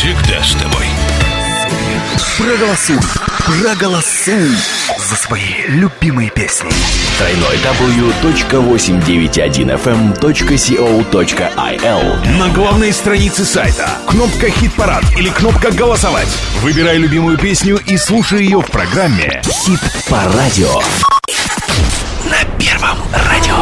Всегда с тобой. Проголосуй за свои любимые песни. www.891fm.co.il. На главной странице сайта кнопка «Хит-парад» или кнопка «Голосовать». Выбирай любимую песню и слушай ее в программе «Хит по радио» на Первом радио.